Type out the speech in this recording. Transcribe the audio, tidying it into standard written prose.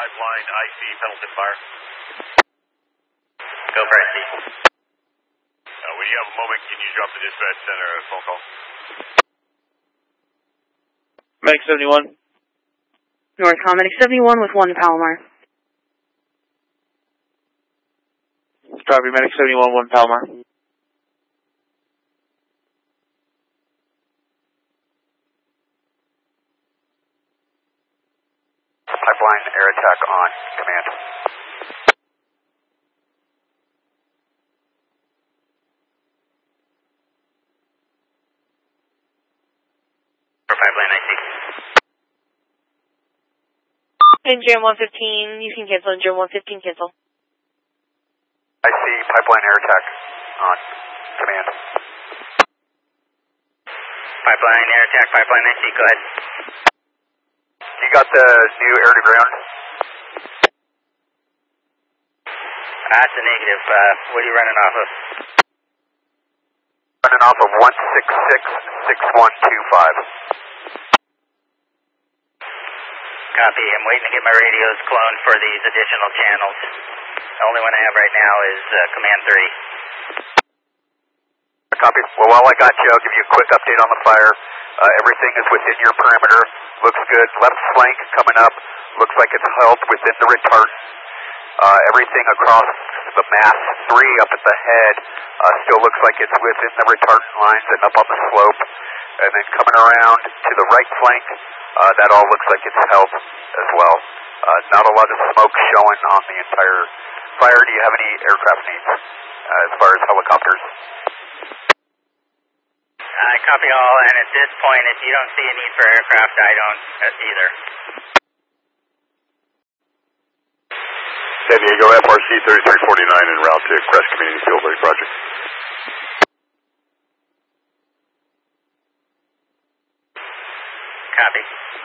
Pipeline, IC, Pendleton Fire. Go for IC. When you have a moment, can you drop the dispatch center a phone call? Medic 71. Northcom, Medic 71 with 1 Palomar. Copy, Medic 71, 1 Palomar. Pipeline, air attack on, command. For pipeline, IC. NGM 115, you can cancel. NGM 115, cancel. I see pipeline air attack on, command. Pipeline air attack, pipeline IC, go ahead. You got the new air to ground? That's a negative. What are you running off of? Running off of 166-6125. Copy. I'm waiting to get my radios cloned for these additional channels. The only one I have right now is Command 3. Copy. Well, while I got you, I'll give you a quick update on the fire. Everything is within your perimeter. Looks good. Left flank coming up. Looks like it's held within the retardant. Everything across the mass 3 up at the head still looks like it's within the retardant lines and up on the slope. And then coming around to the right flank, that all looks like it's held as well. Not a lot of smoke showing on the entire fire. Do you have any aircraft needs as far as helicopters? I copy all, and at this point, if you don't see a need for aircraft, I don't either. San Diego, FRC 3349 en route to Crest Community Fieldwork Project. Copy.